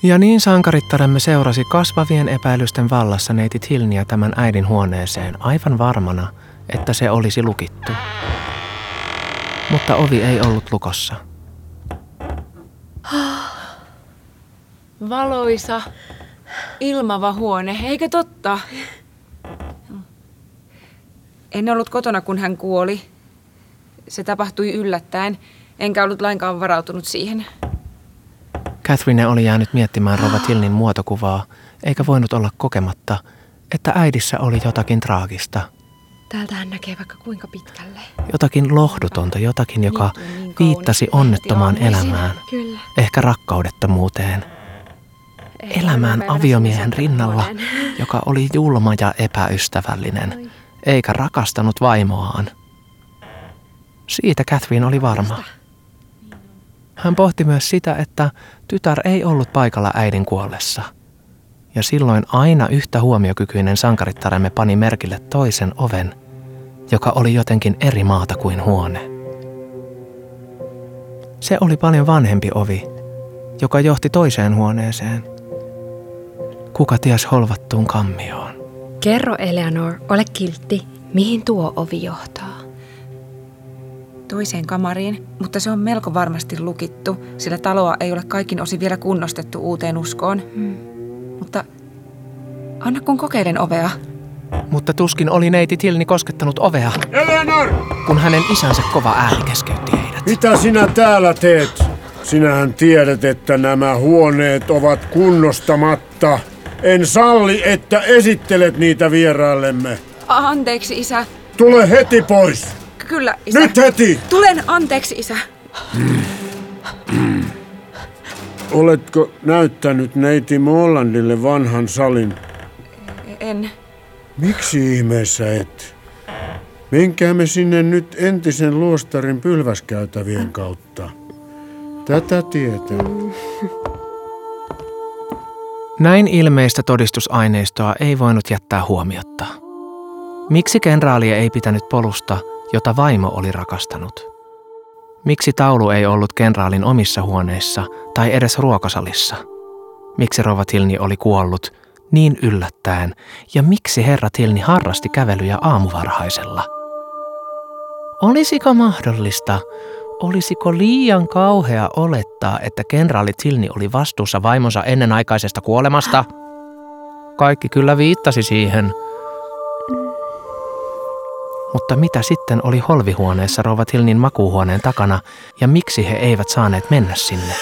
Ja niin sankarittaremme seurasi kasvavien epäilysten vallassa neiti Tilniä tämän äidin huoneeseen aivan varmana, että se olisi lukittu. Mutta ovi ei ollut lukossa. Valoisa, ilmava huone, eikö totta? En ollut kotona, kun hän kuoli. Se tapahtui yllättäen, enkä ollut lainkaan varautunut siihen. Catherine oli jäänyt miettimään rouva Tilnin muotokuvaa, eikä voinut olla kokematta, että äidissä oli jotakin traagista. Täältä hän näkee vaikka kuinka pitkälle. Jotakin lohdutonta, jotakin, joka viittasi onnettomaan elämään, Kyllä. ehkä rakkaudettomuuteen. Elämään aviomiehen rinnalla, joka oli julma ja epäystävällinen, eikä rakastanut vaimoaan. Siitä Catherine oli varma. Hän pohti myös sitä, että tytär ei ollut paikalla äidin kuollessa. Ja silloin aina yhtä huomiokykyinen sankarittaremme pani merkille toisen oven, joka oli jotenkin eri maata kuin huone. Se oli paljon vanhempi ovi, joka johti toiseen huoneeseen. Kuka ties holvattuun kammioon. Kerro, Eleanor, ole kiltti, mihin tuo ovi johtaa? Toiseen kamariin, mutta se on melko varmasti lukittu, sillä taloa ei ole kaikin osin vielä kunnostettu uuteen uskoon. Mutta anna kun kokeilen ovea. Mutta tuskin oli neiti Tilni koskettanut ovea, Eleanor! kun hänen isänsä kova ääni keskeytti heidät. Mitä sinä täällä teet? Sinähän tiedät, että nämä huoneet ovat kunnostamatta. En salli, että esittelet niitä vieraillemme. Anteeksi, isä. Tule heti pois! Kyllä, isä. Nyt heti! Tulen, anteeksi, isä. Oletko näyttänyt neiti Mollandille vanhan salin? En. Miksi ihmeessä et? Menkäämme sinne nyt entisen luostarin pylväskäytävien kautta. Tätä tietä. Näin ilmeistä todistusaineistoa ei voinut jättää huomiotta. Miksi kenraalia ei pitänyt polusta, jota vaimo oli rakastanut? Miksi taulu ei ollut kenraalin omissa huoneissa tai edes ruokasalissa? Miksi rouva Tilni oli kuollut niin yllättäen ja miksi herra Tilni harrasti kävelyjä aamuvarhaisella? Olisiko mahdollista, olisiko liian kauhea olettaa, että kenraali Tilni oli vastuussa vaimonsa ennenaikaisesta kuolemasta? Kaikki kyllä viittasi siihen. Mutta mitä sitten oli holvihuoneessa rouva Tilnin makuuhuoneen takana ja miksi he eivät saaneet mennä sinne?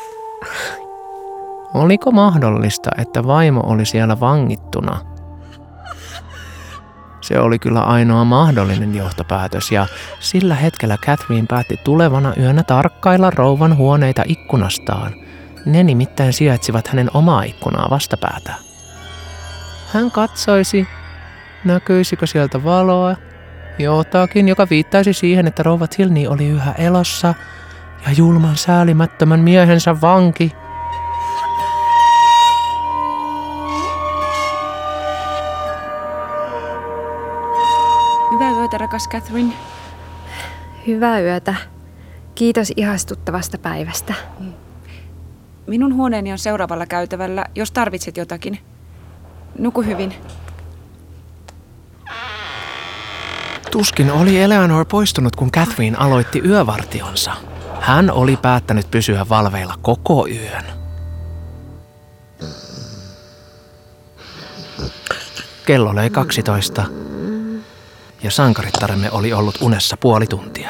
Oliko mahdollista, että vaimo oli siellä vangittuna? Se oli kyllä ainoa mahdollinen johtopäätös ja sillä hetkellä Catherine päätti tulevana yönä tarkkailla rouvan huoneita ikkunastaan. Ne nimittäin sijaitsivat hänen omaa ikkunaa vastapäätä. Hän katsoisi, näkyisikö sieltä valoa, jotakin, joka viittaisi siihen, että rouva Tilni oli yhä elossa ja julman säälimättömän miehensä vanki. Hyvää yötä, rakas Catherine. Hyvää yötä. Kiitos ihastuttavasta päivästä. Minun huoneeni on seuraavalla käytävällä, jos tarvitset jotakin. Nuku hyvin. Tuskin oli Eleanor poistunut, kun Catherine aloitti yövartionsa. Hän oli päättänyt pysyä valveilla koko yön. Kello löi 12 ja sankarittaremme oli ollut unessa puoli tuntia.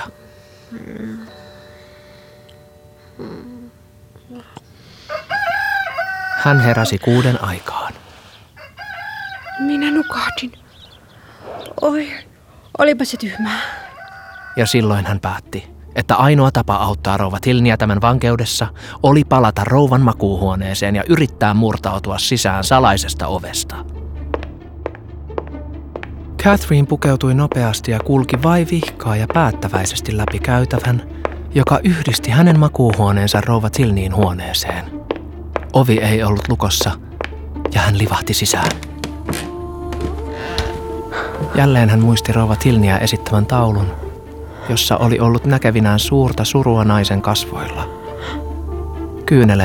Hän heräsi 6 aikaan. Minä nukahdin. Oi, olipa se tyhmää. Ja silloin hän päätti, että ainoa tapa auttaa rouva Tilniä tämän vankeudessa oli palata rouvan makuuhuoneeseen ja yrittää murtautua sisään salaisesta ovesta. Catherine pukeutui nopeasti ja kulki vaivihkaa ja päättäväisesti läpi käytävän, joka yhdisti hänen makuuhuoneensa rouva Tilniin huoneeseen. Ovi ei ollut lukossa ja hän livahti sisään. Jälleen hän muisti rouva Tilniä esittävän taulun, jossa oli ollut näkevinään suurta surua naisen kasvoilla. Kyyneleet